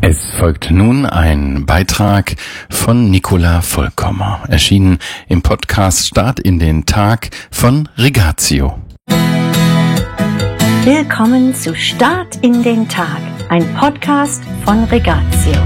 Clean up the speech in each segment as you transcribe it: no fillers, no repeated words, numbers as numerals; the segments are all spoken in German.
Es folgt nun ein Beitrag von Nicola Vollkommer, erschienen im Podcast Start in den Tag von Regatio. Willkommen zu Start in den Tag, ein Podcast von Regatio.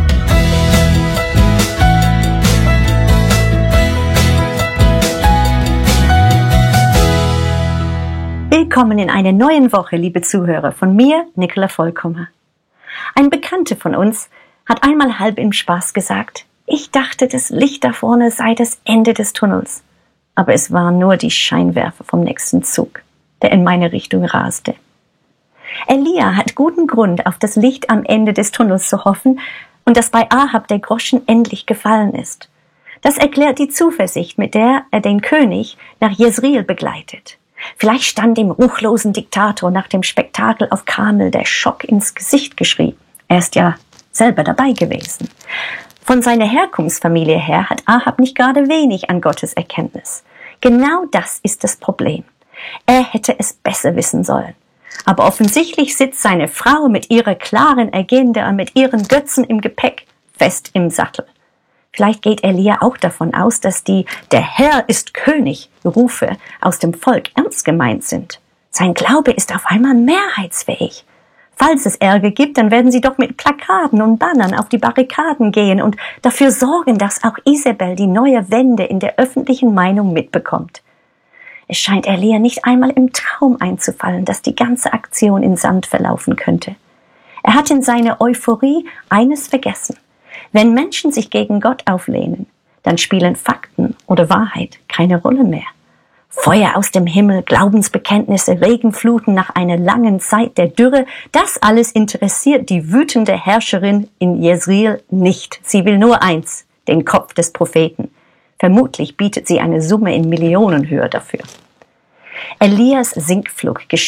Willkommen in einer neuen Woche, liebe Zuhörer, von mir, Nicola Vollkommer. Ein Bekannter von uns hat einmal halb im Spaß gesagt, ich dachte, das Licht da vorne sei das Ende des Tunnels. Aber es waren nur die Scheinwerfer vom nächsten Zug, der in meine Richtung raste. Elia hat guten Grund, auf das Licht am Ende des Tunnels zu hoffen und dass bei Ahab der Groschen endlich gefallen ist. Das erklärt die Zuversicht, mit der er den König nach Jezreel begleitet. Vielleicht stand dem ruchlosen Diktator nach dem Spektakel auf Karmel der Schock ins Gesicht geschrieben. Er ist ja selber dabei gewesen. Von seiner Herkunftsfamilie her hat Ahab nicht gerade wenig an Gottes Erkenntnis. Genau das ist das Problem. Er hätte es besser wissen sollen. Aber offensichtlich sitzt seine Frau mit ihrer klaren Agenda und mit ihren Götzen im Gepäck fest im Sattel. Vielleicht geht Elia auch davon aus, dass die "Der Herr ist König" Rufe aus dem Volk ernst gemeint sind. Sein Glaube ist auf einmal mehrheitsfähig. Falls es Ärger gibt, dann werden sie doch mit Plakaten und Bannern auf die Barrikaden gehen und dafür sorgen, dass auch Isabel die neue Wende in der öffentlichen Meinung mitbekommt. Es scheint Elia nicht einmal im Traum einzufallen, dass die ganze Aktion in Sand verlaufen könnte. Er hat in seiner Euphorie eines vergessen. Wenn Menschen sich gegen Gott auflehnen, dann spielen Fakten oder Wahrheit keine Rolle mehr. Feuer aus dem Himmel, Glaubensbekenntnisse, Regenfluten nach einer langen Zeit der Dürre, das alles interessiert die wütende Herrscherin in Jezreel nicht. Sie will nur eins, den Kopf des Propheten. Vermutlich bietet sie eine Summe in Millionenhöhe dafür. Elias Sinkflug